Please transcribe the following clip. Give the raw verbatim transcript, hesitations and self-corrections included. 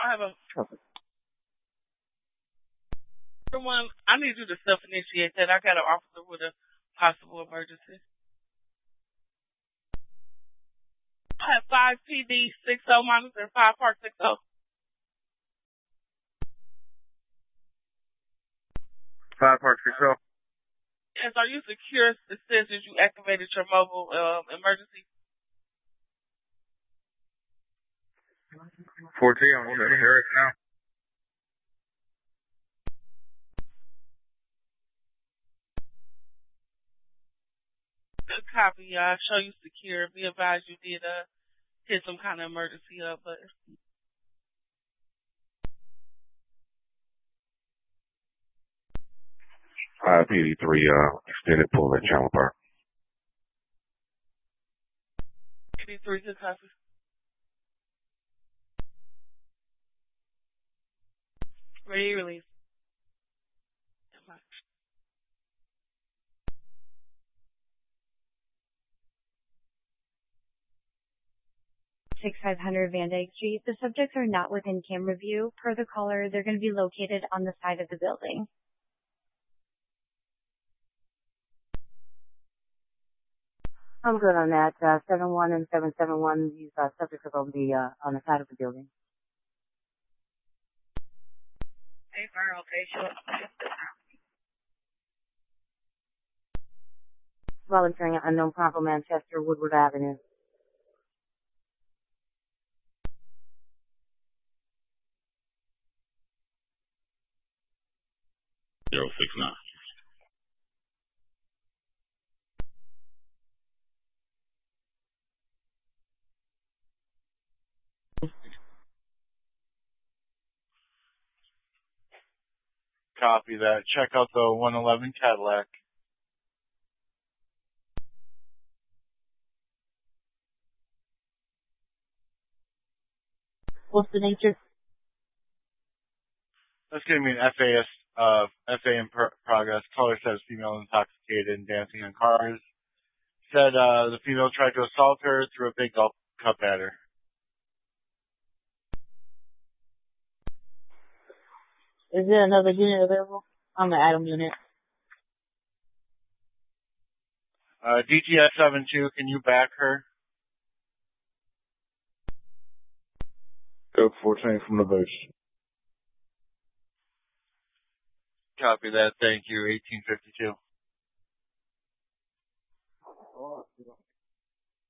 I have a one. I need you to self-initiate that. I got an officer with a possible emergency. I have five P D six oh monitor five Park six oh. Five Park six oh. Yes, are you secure? It says that you activated your mobile um, emergency. four T, I'm going to hear it now. Good copy, y'all. Show you secure. Be advised you did uh, hit some kind of emergency up, but. five P D three, uh, extended pull at Chandler Park. P D three, good copy. Ready, release. sixty-five hundred Van Dyke Street. The subjects are not within camera view. Per the caller, they're going to be located on the side of the building. I'm good on that. Uh, seven one and seven seven one, these uh, subjects are going to be uh, on the side of the building. Hey, fire, okay, sure. Volunteering at unknown problem, Manchester, Woodward Avenue. zero six nine. Copy that. Check out the one eleven Cadillac. What's the nature? That's going to be an F A S, uh, F A in pro- progress. Caller says female intoxicated and dancing on cars. Said, uh, the female tried to assault her, threw a big golf cup at her. Is there another unit available? I'm the Adam unit. Uh, D T S seven two, can you back her? Go fourteen from the boost. Copy that. Thank you. eighteen fifty-two.